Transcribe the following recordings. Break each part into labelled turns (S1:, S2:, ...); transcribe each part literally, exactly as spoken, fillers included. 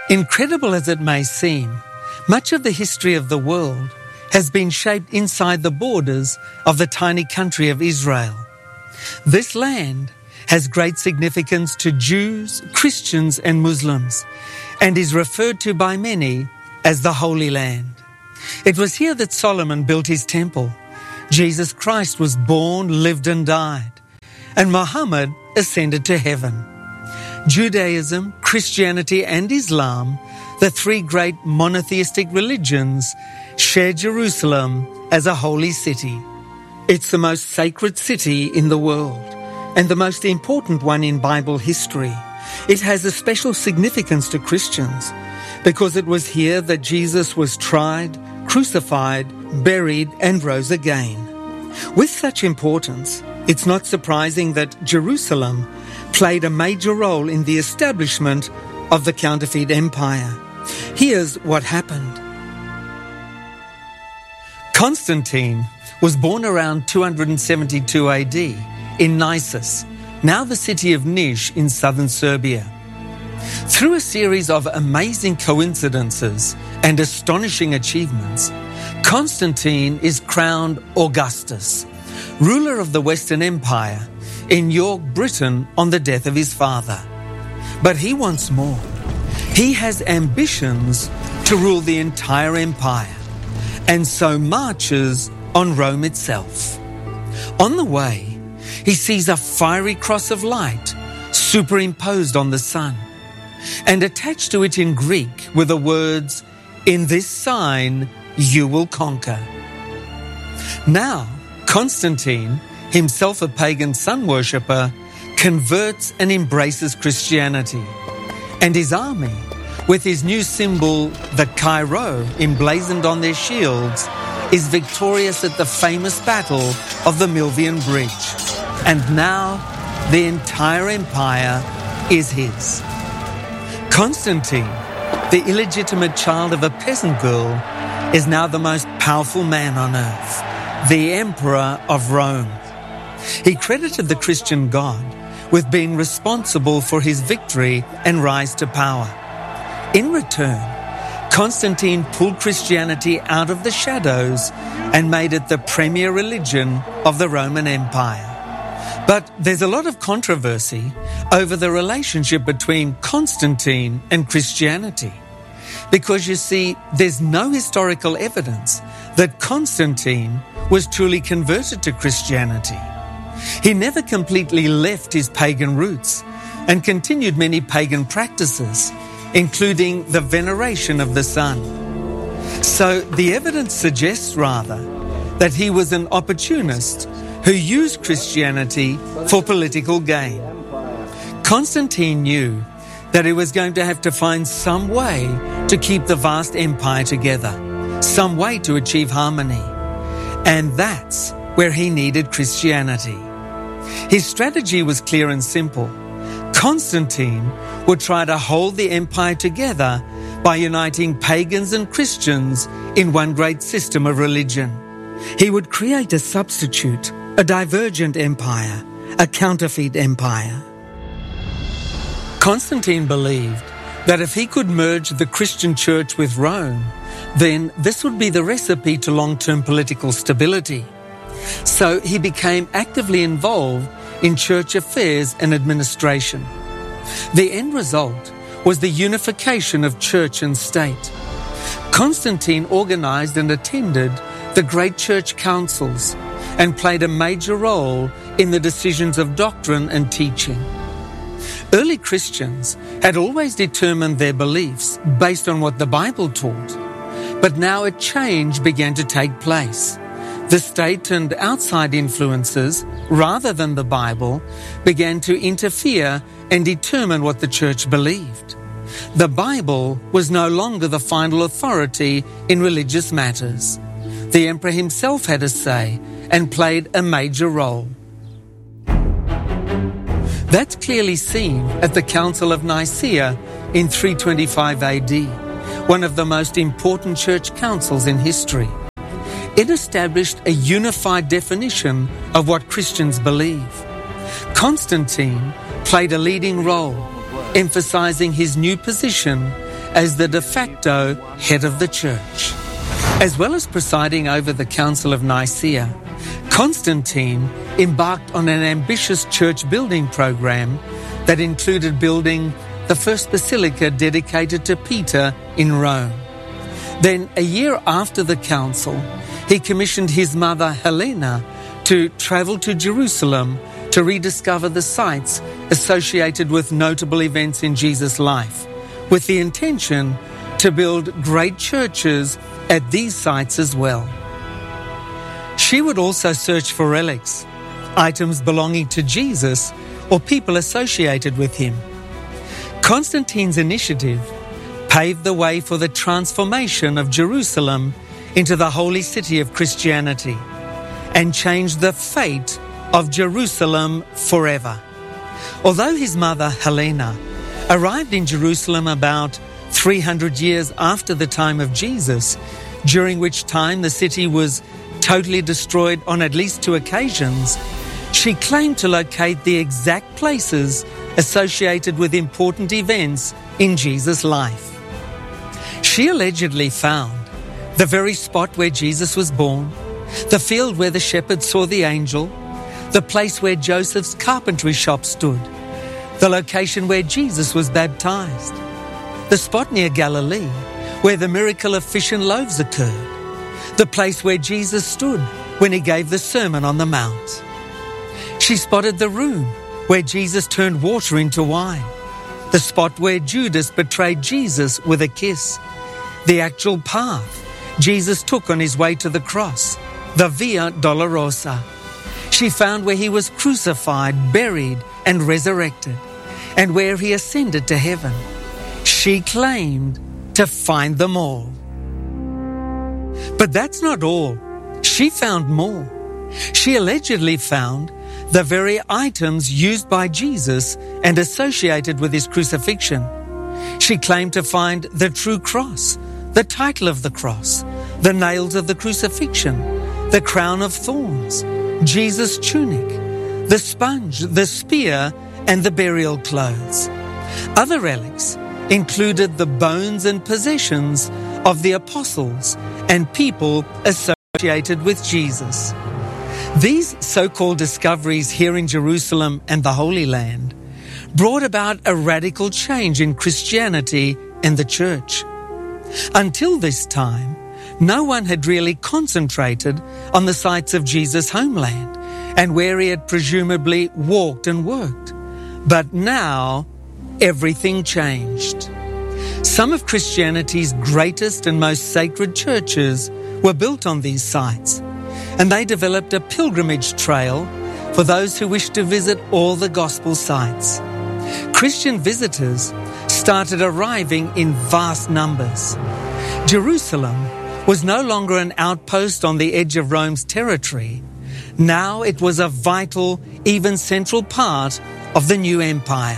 S1: Incredible as it may seem, much of the history of the world has been shaped inside the borders of the tiny country of Israel. This land has great significance to Jews, Christians and Muslims, and is referred to by many as the Holy Land. It was here that Solomon built his temple. Jesus Christ was born, lived and died, and Muhammad ascended to heaven. Judaism, Christianity and Islam, the three great monotheistic religions, share Jerusalem as a holy city. It's the most sacred city in the world and the most important one in Bible history. It has a special significance to Christians because it was here that Jesus was tried, crucified, buried and rose again. With such importance, it's not surprising that Jerusalem played a major role in the establishment of the counterfeit empire. Here's what happened. Constantine was born around two hundred seventy-two A D in Nisus, now the city of Niš in southern Serbia. Through a series of amazing coincidences and astonishing achievements, Constantine is crowned Augustus, ruler of the Western Empire, in York, Britain, on the death of his father. But he wants more. He has ambitions to rule the entire empire, and so marches on Rome itself. On the way, he sees a fiery cross of light superimposed on the sun, and attached to it in Greek were the words, "In this sign you will conquer." Now, Constantine, himself a pagan sun worshipper, converts and embraces Christianity, and his army, with his new symbol, the Chi-Rho, emblazoned on their shields, is victorious at the famous battle of the Milvian Bridge. And now, the entire empire is his. Constantine, the illegitimate child of a peasant girl, is now the most powerful man on earth, the Emperor of Rome. He credited the Christian God with being responsible for his victory and rise to power. In return, Constantine pulled Christianity out of the shadows and made it the premier religion of the Roman Empire. But there's a lot of controversy over the relationship between Constantine and Christianity, because you see, there's no historical evidence that Constantine was truly converted to Christianity. He never completely left his pagan roots and continued many pagan practices, including the veneration of the sun. So the evidence suggests rather that he was an opportunist who used Christianity for political gain. Constantine knew that he was going to have to find some way to keep the vast empire together, some way to achieve harmony. And that's where he needed Christianity. His strategy was clear and simple. Constantine would try to hold the empire together by uniting pagans and Christians in one great system of religion. He would create a substitute, a divergent empire, a counterfeit empire. Constantine believed that if he could merge the Christian church with Rome, then this would be the recipe to long-term political stability. So he became actively involved in church affairs and administration. The end result was the unification of church and state. Constantine organized and attended the great church councils and played a major role in the decisions of doctrine and teaching. Early Christians had always determined their beliefs based on what the Bible taught, but now a change began to take place. The state and outside influences, rather than the Bible, began to interfere and determine what the church believed. The Bible was no longer the final authority in religious matters. The emperor himself had a say and played a major role. That's clearly seen at the Council of Nicaea in three twenty-five A D, one of the most important church councils in history. It established a unified definition of what Christians believe. Constantine played a leading role, emphasizing his new position as the de facto head of the church. As well as presiding over the Council of Nicaea, Constantine embarked on an ambitious church building program that included building the first basilica dedicated to Peter in Rome. Then, a year after the council, he commissioned his mother Helena to travel to Jerusalem to rediscover the sites associated with notable events in Jesus' life, with the intention to build great churches at these sites as well. She would also search for relics, items belonging to Jesus or people associated with him. Constantine's initiative paved the way for the transformation of Jerusalem into the holy city of Christianity and changed the fate of Jerusalem forever. Although his mother, Helena, arrived in Jerusalem about three hundred years after the time of Jesus, during which time the city was totally destroyed on at least two occasions, she claimed to locate the exact places associated with important events in Jesus' life. She allegedly found the very spot where Jesus was born, the field where the shepherds saw the angel, the place where Joseph's carpentry shop stood, the location where Jesus was baptized, the spot near Galilee where the miracle of fish and loaves occurred, the place where Jesus stood when he gave the Sermon on the Mount. She spotted the room where Jesus turned water into wine, the spot where Judas betrayed Jesus with a kiss, the actual path Jesus took on his way to the cross, the Via Dolorosa. She found where he was crucified, buried, and resurrected, and where he ascended to heaven. She claimed to find them all. But that's not all. She found more. She allegedly found the very items used by Jesus and associated with his crucifixion. She claimed to find the true cross, the title of the cross, the nails of the crucifixion, the crown of thorns, Jesus' tunic, the sponge, the spear, and the burial clothes. Other relics included the bones and possessions of the apostles and people associated with Jesus. These so-called discoveries here in Jerusalem and the Holy Land brought about a radical change in Christianity and the church. Until this time, no one had really concentrated on the sites of Jesus' homeland and where he had presumably walked and worked. But now, everything changed. Some of Christianity's greatest and most sacred churches were built on these sites, and they developed a pilgrimage trail for those who wished to visit all the gospel sites. Christian visitors started arriving in vast numbers. Jerusalem was no longer an outpost on the edge of Rome's territory. Now it was a vital, even central part of the new empire.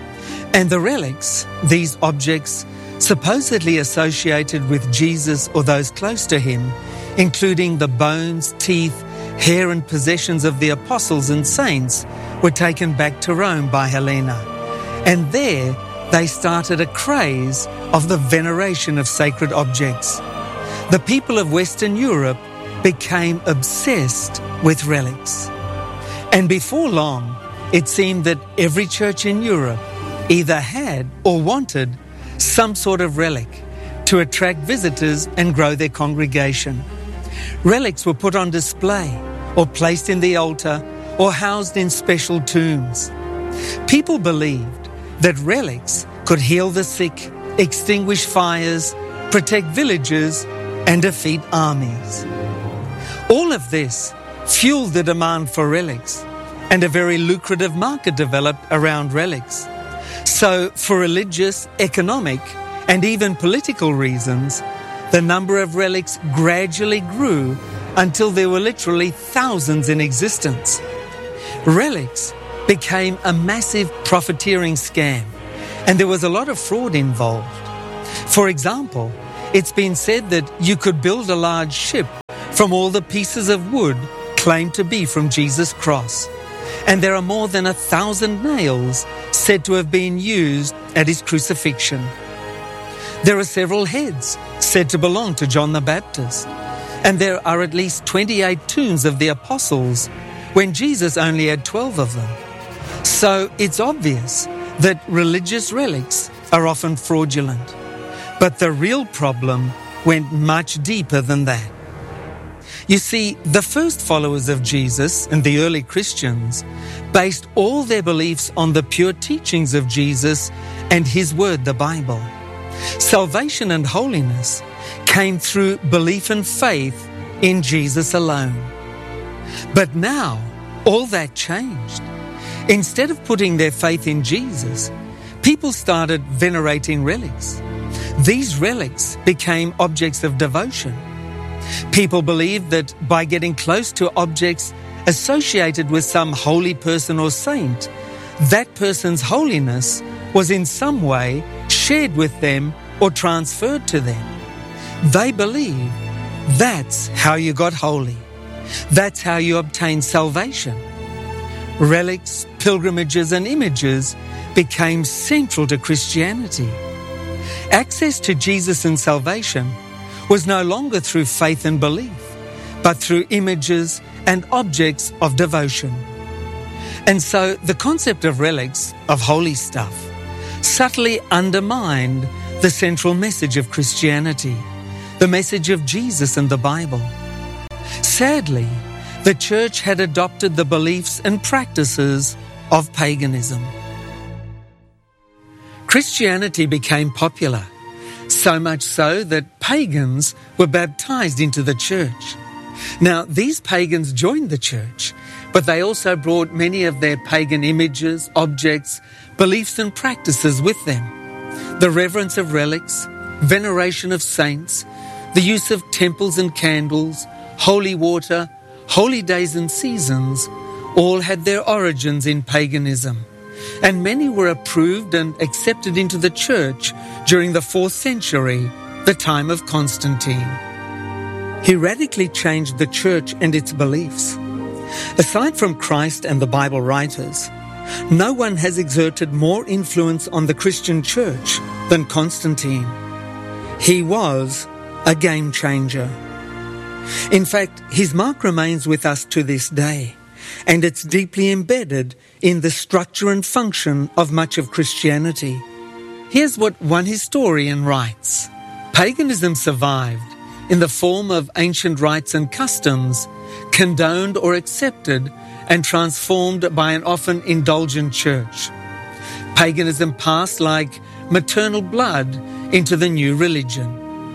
S1: And the relics, these objects, supposedly associated with Jesus or those close to him, including the bones, teeth, hair and possessions of the apostles and saints, were taken back to Rome by Helena. And there they started a craze of the veneration of sacred objects. The people of Western Europe became obsessed with relics. And before long, it seemed that every church in Europe either had or wanted some sort of relic to attract visitors and grow their congregation. Relics were put on display or placed in the altar or housed in special tombs. People believed that relics could heal the sick, extinguish fires, protect villages, and defeat armies. All of this fueled the demand for relics, and a very lucrative market developed around relics. So, for religious, economic, and even political reasons, the number of relics gradually grew until there were literally thousands in existence. Relics became a massive profiteering scam, and there was a lot of fraud involved. For example, it's been said that you could build a large ship from all the pieces of wood claimed to be from Jesus' cross, and there are more than a thousand nails said to have been used at his crucifixion. There are several heads said to belong to John the Baptist, and there are at least twenty-eight tombs of the apostles when Jesus only had twelve of them. So it's obvious that religious relics are often fraudulent. But the real problem went much deeper than that. You see, the first followers of Jesus and the early Christians based all their beliefs on the pure teachings of Jesus and His Word, the Bible. Salvation and holiness came through belief and faith in Jesus alone. But now, all that changed. Instead of putting their faith in Jesus, people started venerating relics. These relics became objects of devotion. People believed that by getting close to objects associated with some holy person or saint, that person's holiness was in some way shared with them or transferred to them. They believed that's how you got holy. That's how you obtained salvation. Relics, pilgrimages, and images became central to Christianity. Access to Jesus and salvation was no longer through faith and belief, but through images and objects of devotion. And so the concept of relics, of holy stuff, subtly undermined the central message of Christianity, the message of Jesus and the Bible. Sadly, the church had adopted the beliefs and practices of paganism. Christianity became popular, so much so that pagans were baptized into the church. Now, these pagans joined the church, but they also brought many of their pagan images, objects, beliefs and practices with them. The reverence of relics, veneration of saints, the use of temples and candles, holy water, holy days and seasons, all had their origins in paganism. And many were approved and accepted into the church during the fourth century, the time of Constantine. He radically changed the church and its beliefs. Aside from Christ and the Bible writers, no one has exerted more influence on the Christian church than Constantine. He was a game changer. In fact, his mark remains with us to this day, and it's deeply embedded in the structure and function of much of Christianity. Here's what one historian writes. Paganism survived in the form of ancient rites and customs, condoned or accepted and transformed by an often indulgent church. Paganism passed like maternal blood into the new religion.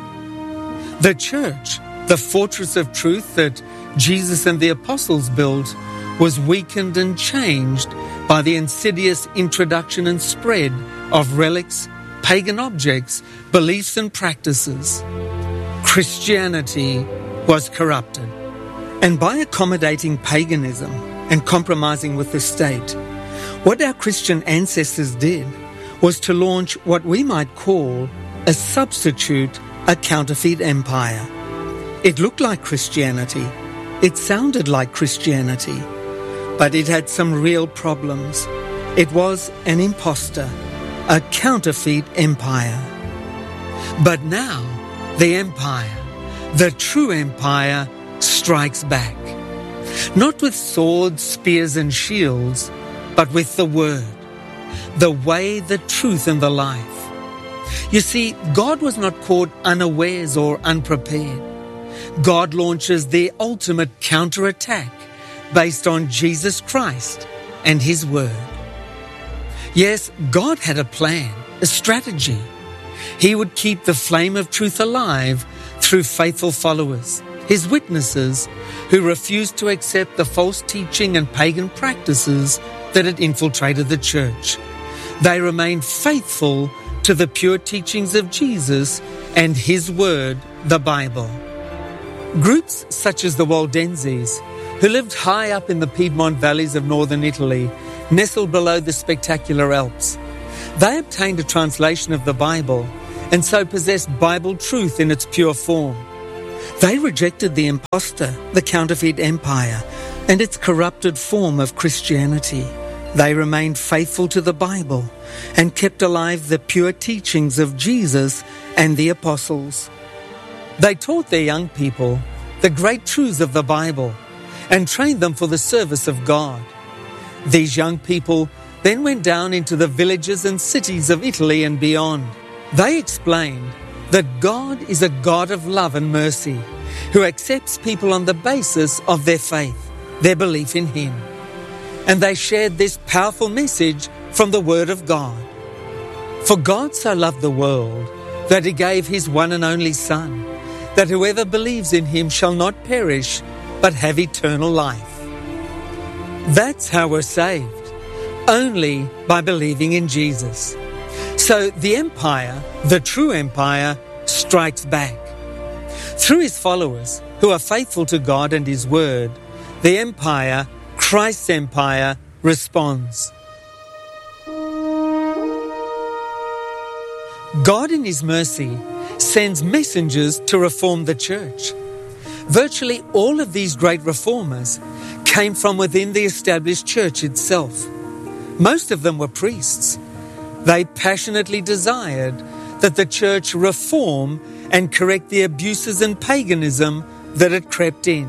S1: The church, the fortress of truth that Jesus and the apostles built, was weakened and changed by the insidious introduction and spread of relics, pagan objects, beliefs and practices. Christianity was corrupted. And by accommodating paganism and compromising with the state, what our Christian ancestors did was to launch what we might call a substitute, a counterfeit empire. It looked like Christianity. It sounded like Christianity. But it had some real problems. It was an imposter, a counterfeit empire. But now, the empire, the true empire, strikes back. Not with swords, spears and shields, but with the Word, the way, the truth and the life. You see, God was not caught unawares or unprepared. God launches the ultimate counterattack based on Jesus Christ and His Word. Yes, God had a plan, a strategy. He would keep the flame of truth alive through faithful followers, His witnesses, who refused to accept the false teaching and pagan practices that had infiltrated the church. They remained faithful to the pure teachings of Jesus and His Word, the Bible. Groups such as the Waldenses, who lived high up in the Piedmont valleys of northern Italy, nestled below the spectacular Alps. They obtained a translation of the Bible and so possessed Bible truth in its pure form. They rejected the impostor, the counterfeit empire, and its corrupted form of Christianity. They remained faithful to the Bible and kept alive the pure teachings of Jesus and the apostles. They taught their young people the great truths of the Bible and trained them for the service of God. These young people then went down into the villages and cities of Italy and beyond. They explained that God is a God of love and mercy who accepts people on the basis of their faith, their belief in Him. And they shared this powerful message from the Word of God. For God so loved the world that He gave His one and only Son, that whoever believes in Him shall not perish, but have eternal life. That's how we're saved, only by believing in Jesus. So the empire, the true empire, strikes back. Through His followers, who are faithful to God and His Word, the empire, Christ's empire, responds. God in His mercy sends messengers to reform the church. Virtually all of these great reformers came from within the established church itself. Most of them were priests. They passionately desired that the church reform and correct the abuses and paganism that had crept in.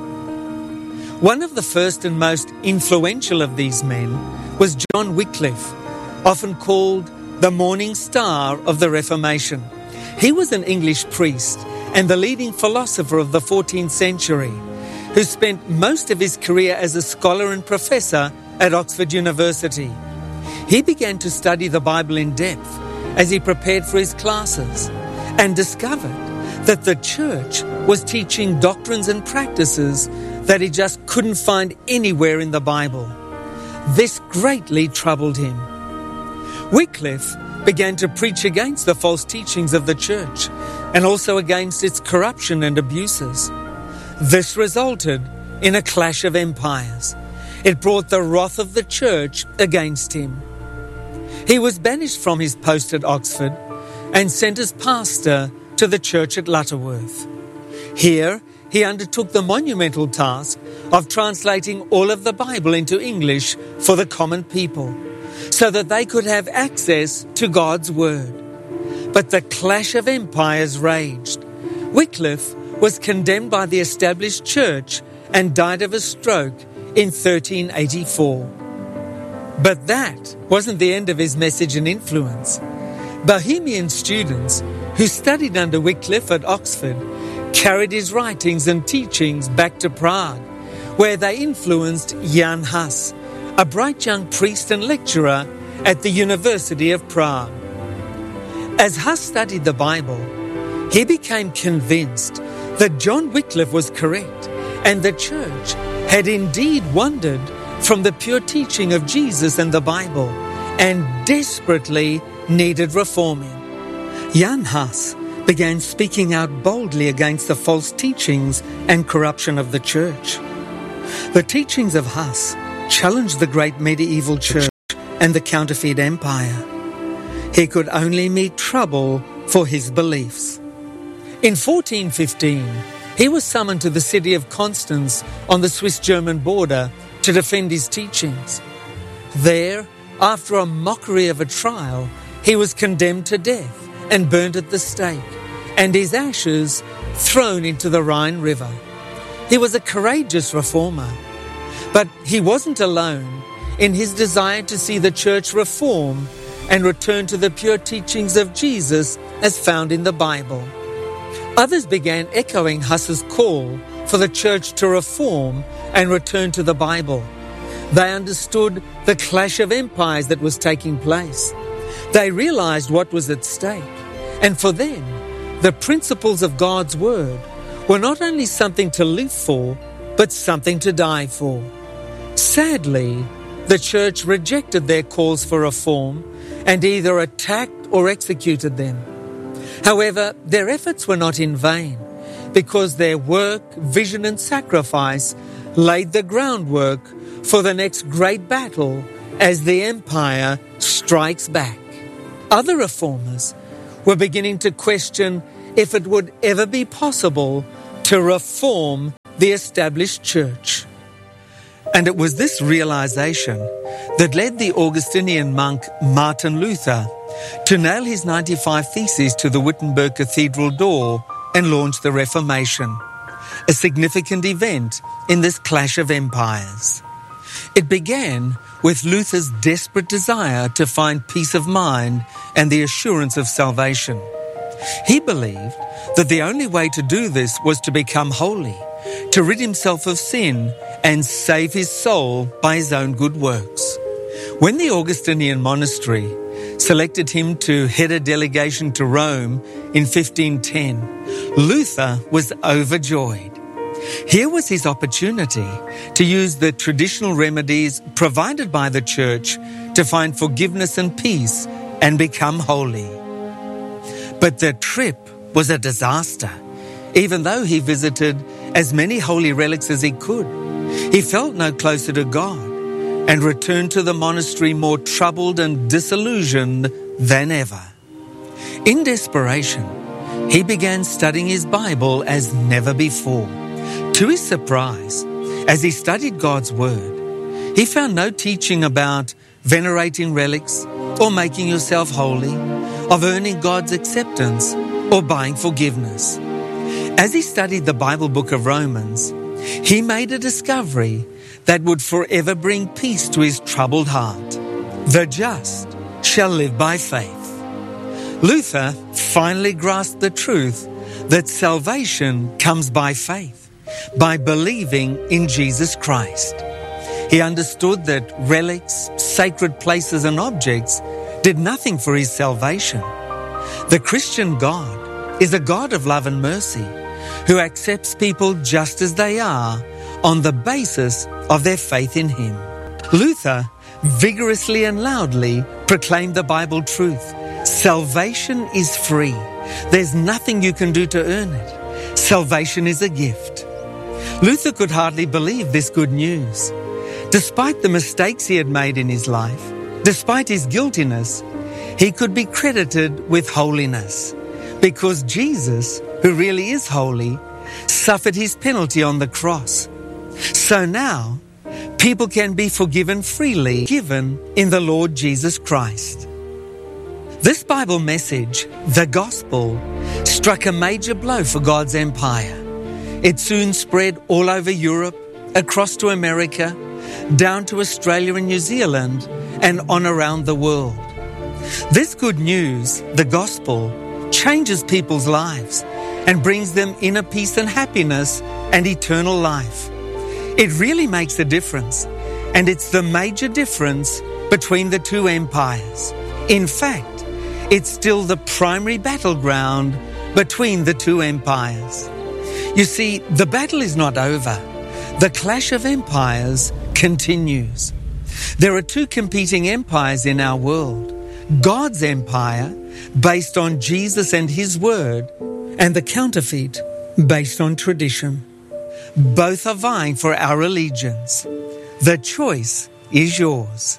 S1: One of the first and most influential of these men was John Wycliffe, often called the morning star of the Reformation. He was an English priest and the leading philosopher of the fourteenth century, who spent most of his career as a scholar and professor at Oxford University. He began to study the Bible in depth as he prepared for his classes and discovered that the church was teaching doctrines and practices that he just couldn't find anywhere in the Bible. This greatly troubled him. Wycliffe began to preach against the false teachings of the church and also against its corruption and abuses. This resulted in a clash of empires. It brought the wrath of the church against him. He was banished from his post at Oxford and sent as pastor to the church at Lutterworth. Here, he undertook the monumental task of translating all of the Bible into English for the common people, so that they could have access to God's Word. But the clash of empires raged. Wycliffe was condemned by the established church and died of a stroke in thirteen eighty-four. But that wasn't the end of his message and influence. Bohemian students who studied under Wycliffe at Oxford carried his writings and teachings back to Prague, where they influenced Jan Hus, a bright young priest and lecturer at the University of Prague. As Hus studied the Bible, he became convinced that John Wycliffe was correct and the church had indeed wandered from the pure teaching of Jesus and the Bible and desperately needed reforming. Jan Hus began speaking out boldly against the false teachings and corruption of the church. The teachings of Hus challenged the great medieval church and the counterfeit empire. He could only meet trouble for his beliefs. In fourteen fifteen, he was summoned to the city of Constance on the Swiss-German border to defend his teachings. There, after a mockery of a trial, he was condemned to death and burned at the stake, and his ashes thrown into the Rhine River. He was a courageous reformer, but he wasn't alone in his desire to see the church reform and return to the pure teachings of Jesus as found in the Bible. Others began echoing Hus's call for the church to reform and return to the Bible. They understood the clash of empires that was taking place. They realized what was at stake, and for them, the principles of God's Word were not only something to live for, but something to die for. Sadly, the church rejected their calls for reform and either attacked or executed them. However, their efforts were not in vain, because their work, vision and sacrifice laid the groundwork for the next great battle as the empire strikes back. Other reformers were beginning to question if it would ever be possible to reform the established church. And it was this realization that led the Augustinian monk Martin Luther to nail his ninety-five Theses to the Wittenberg Cathedral door and launch the Reformation, a significant event in this clash of empires. It began with Luther's desperate desire to find peace of mind and the assurance of salvation. He believed that the only way to do this was to become holy, to rid himself of sin and save his soul by his own good works. When the Augustinian monastery selected him to head a delegation to Rome in fifteen ten, Luther was overjoyed. Here was his opportunity to use the traditional remedies provided by the Church to find forgiveness and peace and become holy. But the trip was a disaster. Even though he visited as many holy relics as he could, he felt no closer to God and returned to the monastery more troubled and disillusioned than ever. In desperation, he began studying his Bible as never before. To his surprise, as he studied God's Word, he found no teaching about venerating relics or making yourself holy, of earning God's acceptance or buying forgiveness. As he studied the Bible book of Romans, he made a discovery that would forever bring peace to his troubled heart. The just shall live by faith. Luther finally grasped the truth that salvation comes by faith, by believing in Jesus Christ. He understood that relics, sacred places and objects did nothing for his salvation. The Christian God is a God of love and mercy who accepts people just as they are on the basis of their faith in him. Luther vigorously and loudly proclaimed the Bible truth. Salvation is free. There's nothing you can do to earn it. Salvation is a gift. Luther could hardly believe this good news. Despite the mistakes he had made in his life, despite his guiltiness, he could be credited with holiness because Jesus, who really is holy, suffered his penalty on the cross. So now, people can be forgiven freely, given in the Lord Jesus Christ. This Bible message, the gospel, struck a major blow for God's empire. It soon spread all over Europe, across to America, down to Australia and New Zealand, and on around the world. This good news, the gospel, changes people's lives and brings them inner peace and happiness and eternal life. It really makes a difference, and it's the major difference between the two empires. In fact, it's still the primary battleground between the two empires. You see, the battle is not over. The clash of empires continues. There are two competing empires in our world. God's empire, based on Jesus and His Word, and the counterfeit, based on tradition. Both are vying for our allegiance. The choice is yours.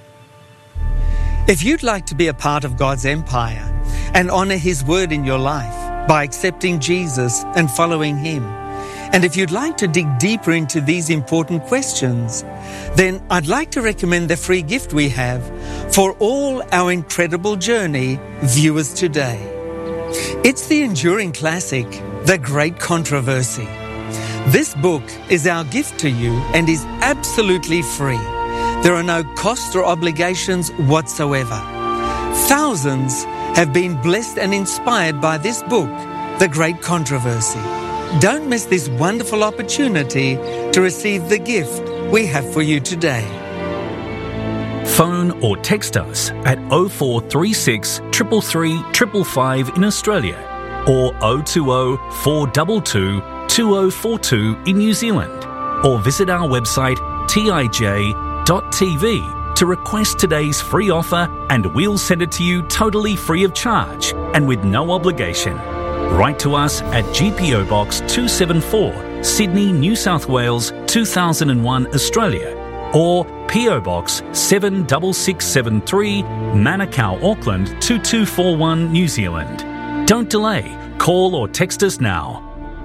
S1: If you'd like to be a part of God's empire and honor His Word in your life by accepting Jesus and following Him, and if you'd like to dig deeper into these important questions, then I'd like to recommend the free gift we have for all our incredible journey viewers today. It's the enduring classic, The Great Controversy. This book is our gift to you and is absolutely free. There are no costs or obligations whatsoever. Thousands have been blessed and inspired by this book, The Great Controversy. Don't miss this wonderful opportunity to receive the gift we have for you today.
S2: Phone or text us at oh four three six, three three three, five five in Australia or oh two oh, four two two, two oh four two in New Zealand, or visit our website t i j dot t v to request today's free offer, and we'll send it to you totally free of charge and with no obligation. Write to us at G P O Box two seven four, Sydney, New South Wales two thousand one, Australia, or P O Box seven six six seven three, Manukau, Auckland two two four one, New Zealand. Don't delay. Call or text us now.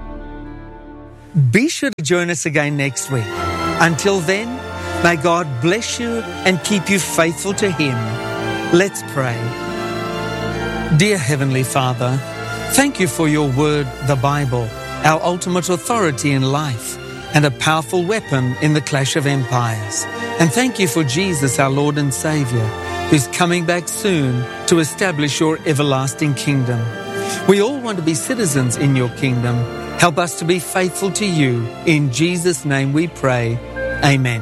S1: Be sure to join us again next week. Until then, may God bless you and keep you faithful to Him. Let's pray. Dear Heavenly Father, thank you for your word, the Bible, our ultimate authority in life and a powerful weapon in the clash of empires. And thank you for Jesus, our Lord and Saviour, who's coming back soon to establish your everlasting kingdom. We all want to be citizens in your kingdom. Help us to be faithful to you. In Jesus' name we pray. Amen.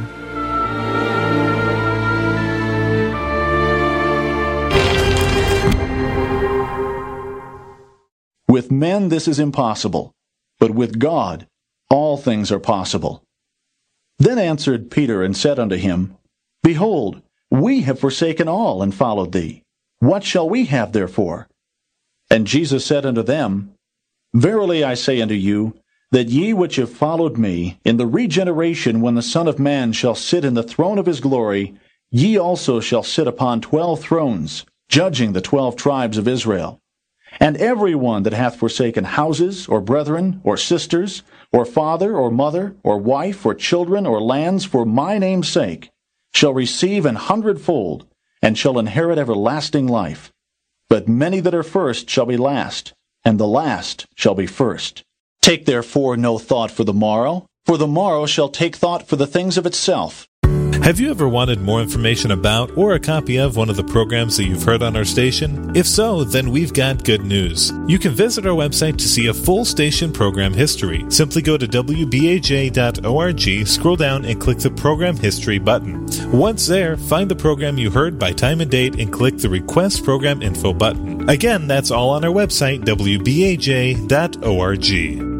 S3: With men this is impossible, but with God all things are possible. Then answered Peter and said unto him, Behold, we have forsaken all and followed thee. What shall we have therefore? And Jesus said unto them, Verily I say unto you, that ye which have followed me, in the regeneration when the Son of Man shall sit in the throne of his glory, ye also shall sit upon twelve thrones, judging the twelve tribes of Israel. And every one that hath forsaken houses, or brethren, or sisters, or father, or mother, or wife, or children, or lands, for my name's sake, shall receive an hundredfold, and shall inherit everlasting life. But many that are first shall be last, and the last shall be first. Take therefore no thought for the morrow, for the morrow shall take thought for the things of itself.
S4: Have you ever wanted more information about or a copy of one of the programs that you've heard on our station? If so, then we've got good news. You can visit our website to see a full station program history. Simply go to w b a j dot org, scroll down and click the Program History button. Once there, find the program you heard by time and date and click the Request Program Info button. Again, that's all on our website, w b a j dot org.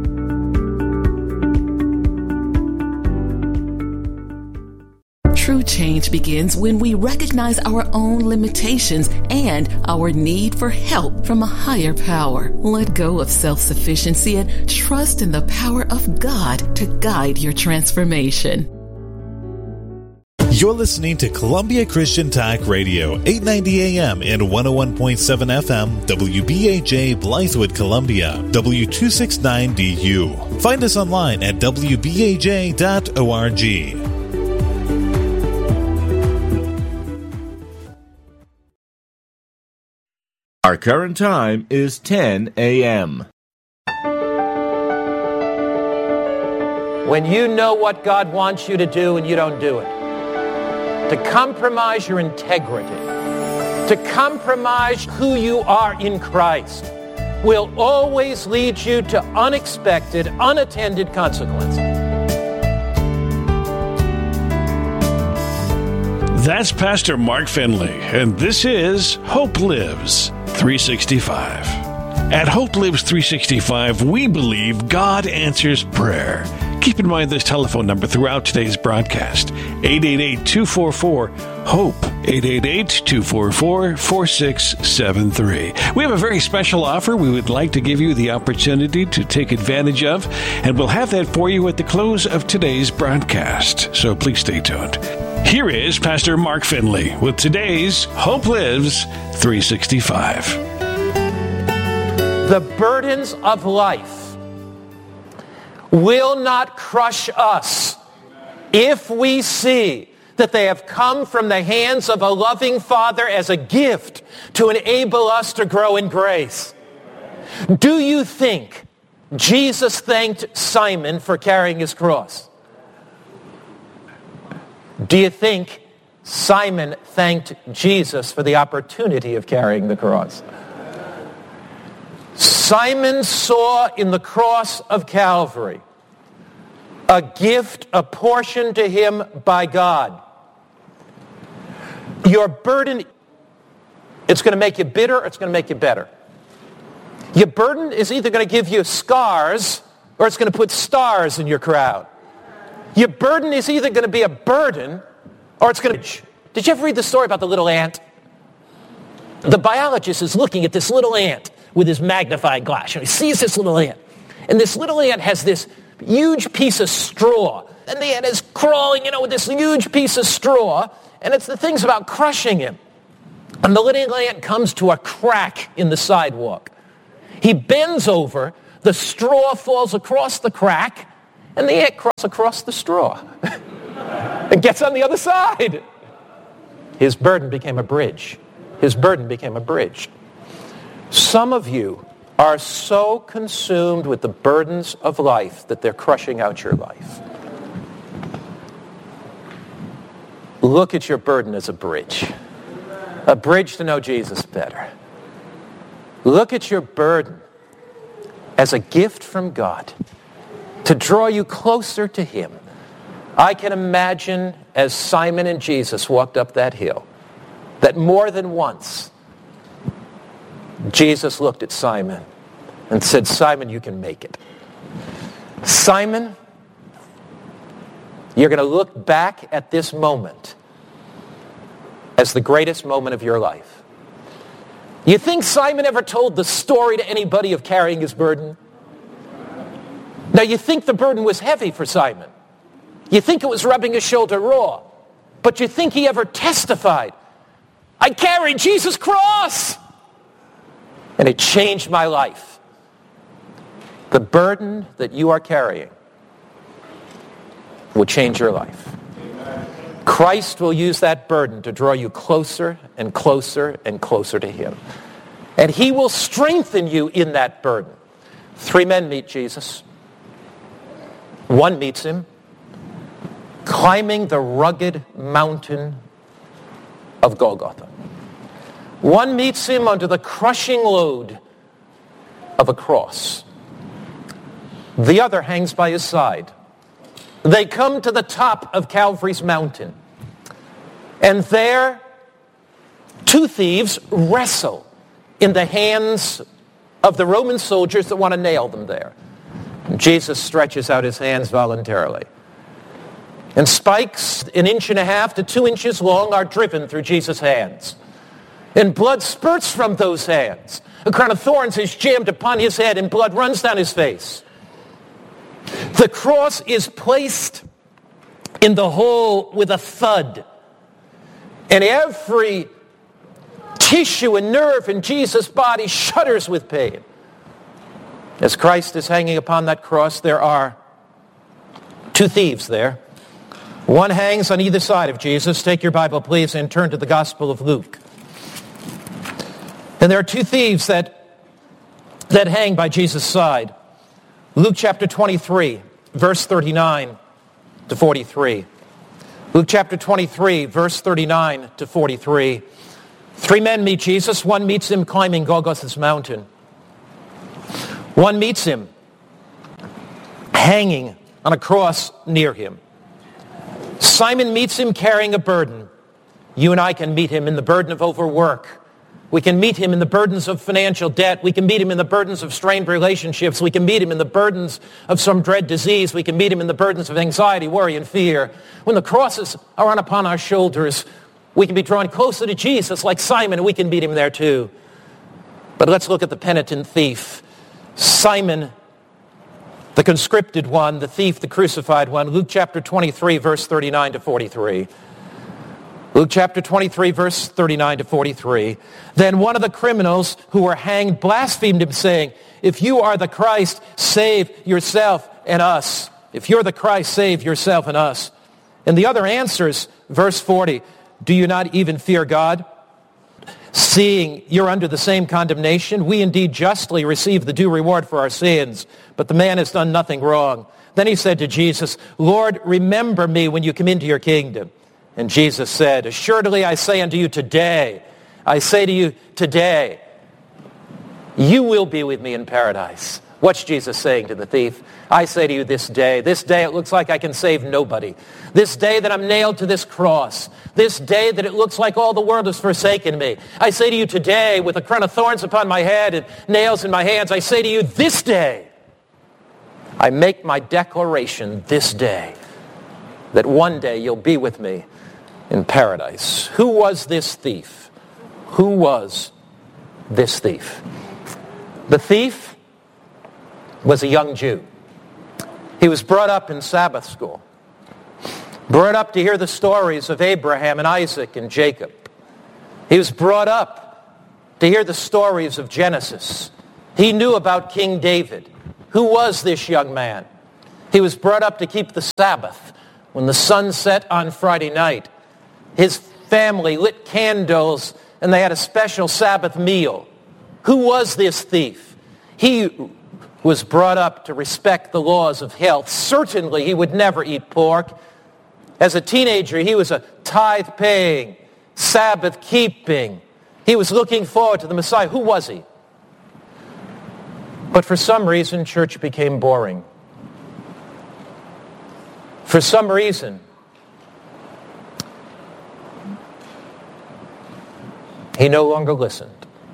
S5: True change begins when we recognize our own limitations and our need for help from a higher power. Let go of self-sufficiency and trust in the power of God to guide your transformation.
S4: You're listening to Columbia Christian Talk Radio, eight ninety A M and one oh one point seven F M, W B A J Blythewood, Columbia, W two sixty-nine D U. Find us online at w b a j dot org.
S6: Our current time is ten A M
S7: When you know what God wants you to do and you don't do it, to compromise your integrity, to compromise who you are in Christ, will always lead you to unexpected, unattended consequences.
S8: That's Pastor Mark Finley, and this is Hope Lives three sixty-five. At Hope Lives three sixty-five, we believe God answers prayer. Keep in mind this telephone number throughout today's broadcast, eight eight eight, two four four, HOPE, eight eight eight, two four four, four six seven three. We have a very special offer we would like to give you the opportunity to take advantage of, and we'll have that for you at the close of today's broadcast, so please stay tuned. Here is Pastor Mark Finley with today's Hope Lives three sixty-five.
S7: The burdens of life will not crush us if we see that they have come from the hands of a loving Father as a gift to enable us to grow in grace. Do you think Jesus thanked Simon for carrying his cross? Do you think Simon thanked Jesus for the opportunity of carrying the cross? Simon saw in the cross of Calvary a gift apportioned to him by God. Your burden, it's going to make you bitter or it's going to make you better. Your burden is either going to give you scars or it's going to put stars in your crown. Your burden is either going to be a burden or it's going to... Did you ever read the story about the little ant? The biologist is looking at this little ant with his magnifying glass. And he sees this little ant. And this little ant has this huge piece of straw. And the ant is crawling, you know, with this huge piece of straw. And it's the thing's about crushing him. And the little ant comes to a crack in the sidewalk. He bends over. The straw falls across the crack. And the ant crawls across the straw and gets on the other side. His burden became a bridge. His burden became a bridge. Some of you are so consumed with the burdens of life that they're crushing out your life. Look at your burden as a bridge. A bridge to know Jesus better. Look at your burden as a gift from God to draw you closer to Him. I can imagine as Simon and Jesus walked up that hill, that more than once, Jesus looked at Simon and said, Simon, you can make it. Simon, you're going to look back at this moment as the greatest moment of your life. You think Simon ever told the story to anybody of carrying his burden? Now, you think the burden was heavy for Simon. You think it was rubbing his shoulder raw. But you think he ever testified, I carried Jesus' cross, and it changed my life. The burden that you are carrying will change your life. Christ will use that burden to draw you closer and closer and closer to Him. And He will strengthen you in that burden. Three men meet Jesus. One meets Him climbing the rugged mountain of Golgotha. One meets Him under the crushing load of a cross. The other hangs by His side. They come to the top of Calvary's mountain. And there, two thieves wrestle in the hands of the Roman soldiers that want to nail them there. And Jesus stretches out His hands voluntarily. And spikes an inch and a half to two inches long are driven through Jesus' hands. And blood spurts from those hands. A crown of thorns is jammed upon His head and blood runs down His face. The cross is placed in the hole with a thud. And every tissue and nerve in Jesus' body shudders with pain. As Christ is hanging upon that cross, there are two thieves there. One hangs on either side of Jesus. Take your Bible, please, and turn to the Gospel of Luke. And there are two thieves that, that hang by Jesus' side. Luke chapter twenty-three, verse thirty-nine to forty-three. Luke chapter twenty-three, verse thirty-nine to forty-three. Three men meet Jesus. One meets Him climbing Golgotha's mountain. One meets Him hanging on a cross near Him. Simon meets Him carrying a burden. You and I can meet Him in the burden of overwork. We can meet Him in the burdens of financial debt. We can meet Him in the burdens of strained relationships. We can meet Him in the burdens of some dread disease. We can meet Him in the burdens of anxiety, worry, and fear. When the crosses are on upon our shoulders, we can be drawn closer to Jesus like Simon, and we can meet Him there too. But let's look at the penitent thief. Simon, the conscripted one, the thief, the crucified one. Luke chapter twenty-three, verse thirty-nine to forty-three. Luke chapter twenty-three, verse thirty-nine to forty-three. Then one of the criminals who were hanged blasphemed Him, saying, if you are the Christ, save yourself and us. If you're the Christ, save yourself and us. And the other answers, verse forty, do you not even fear God, seeing you're under the same condemnation? We indeed justly receive the due reward for our sins, but the man has done nothing wrong. Then he said to Jesus, Lord, remember me when you come into your kingdom. And Jesus said, assuredly I say unto you today, I say to you today, you will be with me in paradise. What's Jesus saying to the thief? I say to you this day, this day it looks like I can save nobody. This day that I'm nailed to this cross. This day that it looks like all the world has forsaken me. I say to you today, with a crown of thorns upon my head and nails in my hands, I say to you this day, I make my declaration this day, that one day you'll be with me in paradise. Who was this thief? Who was this thief? The thief was a young Jew. He was brought up in Sabbath school, brought up to hear the stories of Abraham and Isaac and Jacob. He was brought up to hear the stories of Genesis. He knew about King David. Who was this young man? He was brought up to keep the Sabbath. When the sun set on Friday night, his family lit candles and they had a special Sabbath meal Who was this thief? He was brought up to respect the laws of health. Certainly he would never eat pork. As a teenager, he was a tithe-paying, Sabbath-keeping. He was looking forward to the Messiah. Who was he? But for some reason, church became boring. For some reason, he no longer listened.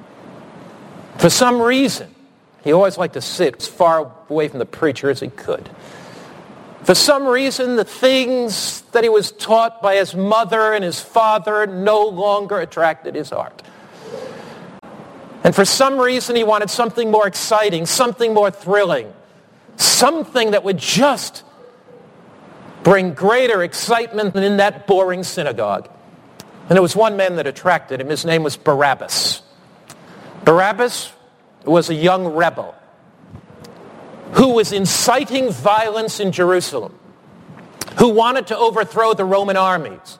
S7: For some reason, he always liked to sit as far away from the preacher as he could. For some reason, the things that he was taught by his mother and his father no longer attracted his heart. And for some reason, he wanted something more exciting, something more thrilling, something that would just bring greater excitement than in that boring synagogue. And there was one man that attracted him. His name was Barabbas. Barabbas was a young rebel who was inciting violence in Jerusalem, who wanted to overthrow the Roman armies.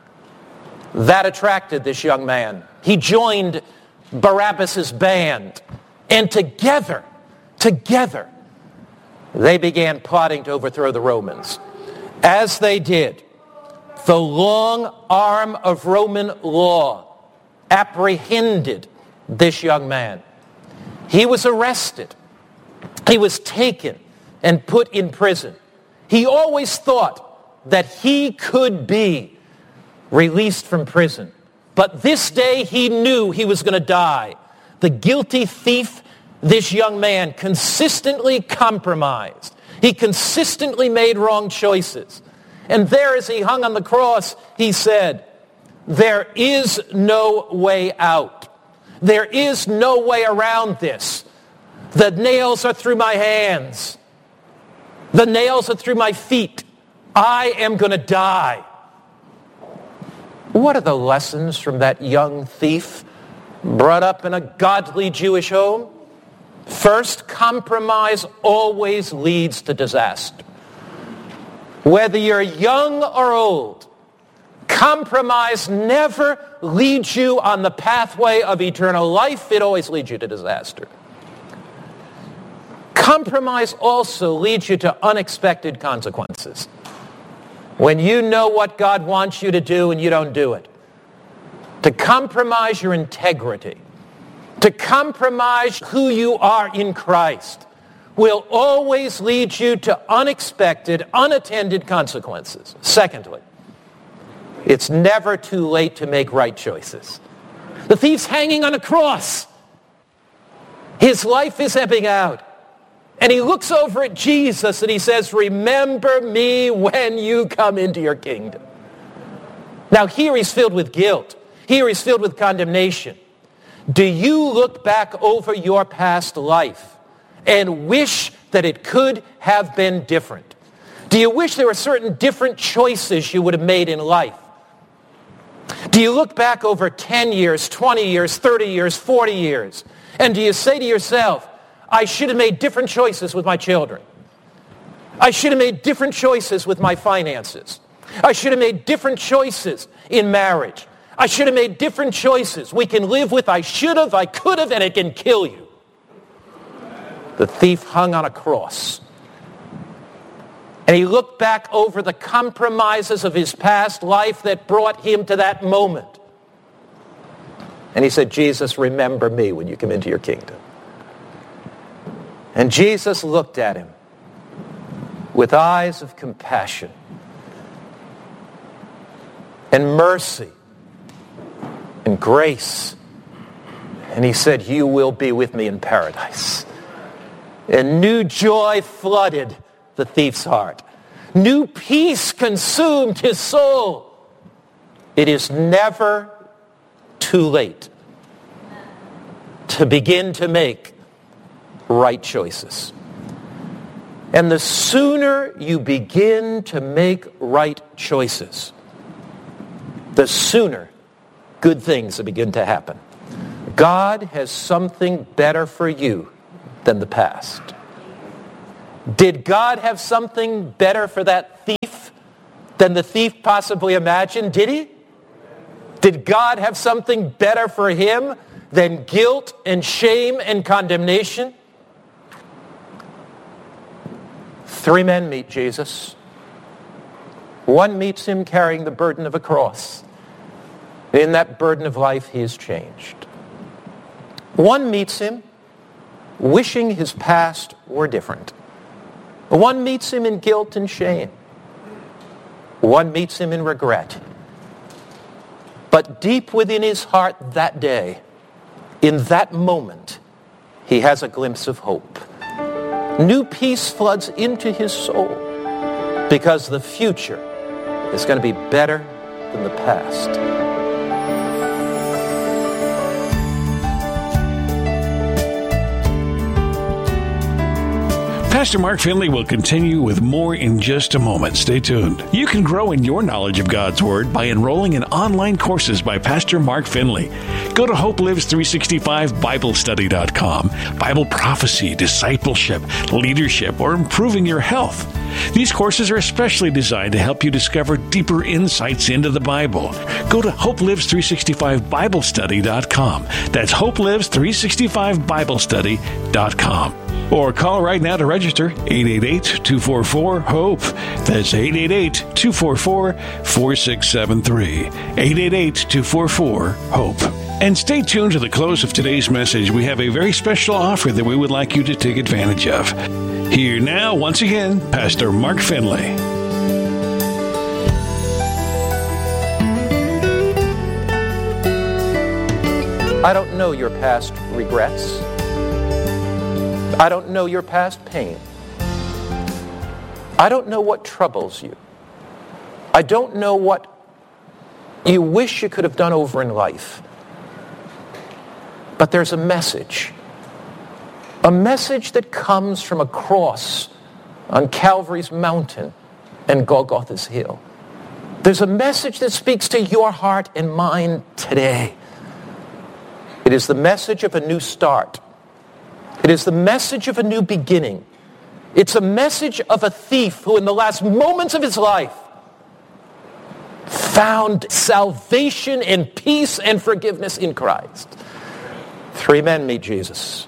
S7: That attracted this young man. He joined Barabbas' band, and together, together, they began plotting to overthrow the Romans. As they did, the long arm of Roman law apprehended this young man. He was arrested. He was taken and put in prison. He always thought that he could be released from prison. But this day he knew he was going to die. The guilty thief, this young man, consistently compromised. He consistently made wrong choices. And there as he hung on the cross, he said, "There is no way out. There is no way around this. The nails are through my hands. The nails are through my feet. I am going to die." What are the lessons from that young thief brought up in a godly Jewish home? First, compromise always leads to disaster. Whether you're young or old, compromise never leads you on the pathway of eternal life. It always leads you to disaster. Compromise also leads you to unexpected consequences. When you know what God wants you to do and you don't do it. To compromise your integrity, to compromise who you are in Christ, will always lead you to unexpected, unattended consequences. Secondly, it's never too late to make right choices. The thief's hanging on a cross. His life is ebbing out. And he looks over at Jesus and he says, "Remember me when you come into your kingdom." Now here he's filled with guilt. Here he's filled with condemnation. Do you look back over your past life and wish that it could have been different? Do you wish there were certain different choices you would have made in life? Do you look back over ten years, twenty years, thirty years, forty years, and do you say to yourself, "I should have made different choices with my children. I should have made different choices with my finances. I should have made different choices in marriage. I should have made different choices." We can live with "I should have, I could have," and it can kill you. The thief hung on a cross. And he looked back over the compromises of his past life that brought him to that moment. And he said, "Jesus, remember me when you come into your kingdom." And Jesus looked at him with eyes of compassion and mercy and grace. And he said, "You will be with me in paradise." And new joy flooded the thief's heart. New peace consumed his soul. It is never too late to begin to make right choices. And the sooner you begin to make right choices, the sooner good things will begin to happen. God has something better for you than the past. Did God have something better for that thief than the thief possibly imagined? Did he? Did God have something better for him than guilt and shame and condemnation. Three men meet Jesus. One meets him carrying the burden of a cross. In that burden of life, he is changed. One meets him wishing his past were different. One meets him in guilt and shame. One meets him in regret. But deep within his heart that day, in that moment, he has a glimpse of hope. New peace floods into his soul because the future is going to be better than the past.
S8: Pastor Mark Finley will continue with more in just a moment. Stay tuned. You can grow in your knowledge of God's Word by enrolling in online courses by Pastor Mark Finley. Go to Hope Lives three sixty-five Bible Study dot com. Bible prophecy, discipleship, leadership, or improving your health. These courses are especially designed to help you discover deeper insights into the Bible. Go to Hope Lives three sixty-five Bible Study dot com. That's Hope Lives three sixty-five Bible Study dot com. Or call right now to register, eight eight eight, two four four, HOPE. That's eight eight eight, two four four, four six seven three. eight eight eight, two four four, HOPE. And stay tuned to the close of today's message. We have a very special offer that we would like you to take advantage of. Here now, once again, Pastor Mark Finley.
S7: I don't know your past regrets. I don't know your past pain. I don't know what troubles you. I don't know what you wish you could have done over in life. But there's a message. A message that comes from a cross on Calvary's mountain and Golgotha's hill. There's a message that speaks to your heart and mind today. It is the message of a new start. It is the message of a new beginning. It's a message of a thief who in the last moments of his life found salvation and peace and forgiveness in Christ. Three men meet Jesus.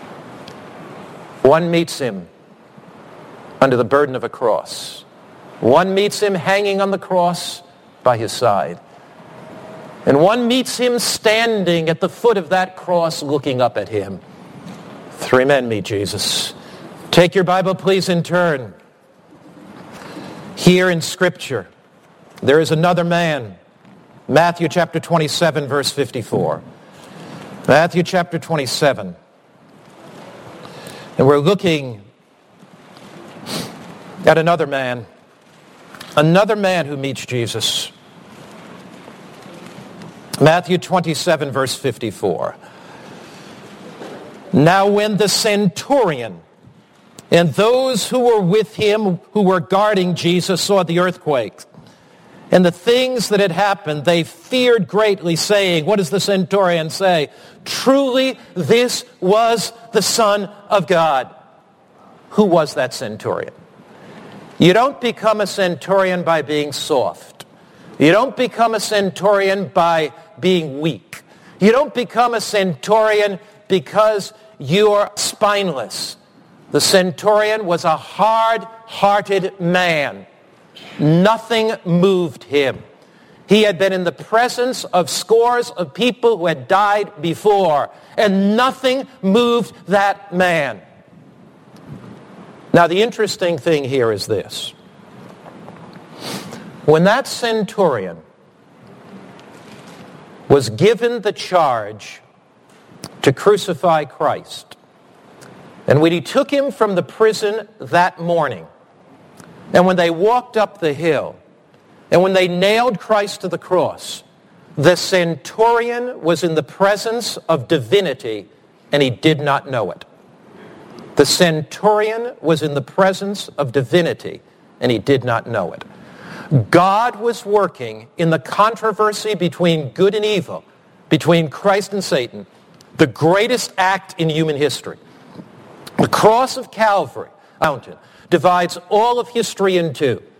S7: One meets him under the burden of a cross. One meets him hanging on the cross by his side. And one meets him standing at the foot of that cross looking up at him. Three men meet Jesus. Take your Bible, please, and turn. Here in Scripture, there is another man. Matthew chapter twenty-seven, verse fifty-four. Matthew chapter twenty-seven. And we're looking at another man. Another man who meets Jesus. Matthew twenty-seven, verse fifty-four. Now when the centurion and those who were with him, who were guarding Jesus, saw the earthquake and the things that had happened, they feared greatly, saying, what does the centurion say? Truly, this was the Son of God. Who was that centurion? You don't become a centurion by being soft. You don't become a centurion by being weak. You don't become a centurion because you're spineless. The centurion was a hard-hearted man. Nothing moved him. He had been in the presence of scores of people who had died before, and nothing moved that man. Now, the interesting thing here is this. When that centurion was given the charge to crucify Christ, and when he took him from the prison that morning, and when they walked up the hill, and when they nailed Christ to the cross, the centurion was in the presence of divinity, and he did not know it. The centurion was in the presence of divinity, and he did not know it. God was working in the controversy between good and evil, between Christ and Satan, the greatest act in human history. The cross of Calvary mountain divides all of history in two.